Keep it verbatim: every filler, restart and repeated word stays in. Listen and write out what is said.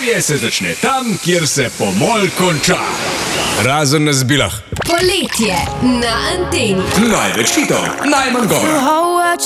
Poletje se začne tam, kjer se pomol konča. Razen na Zbilah. Poletje na Anteni. Največ hitov, najmanj govora.